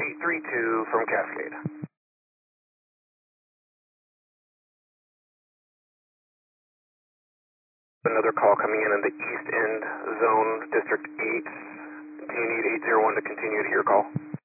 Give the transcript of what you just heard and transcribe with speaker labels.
Speaker 1: 832 from Cascade. Another call coming in the East End Zone, District 8. Do you need 801 to continue to your call?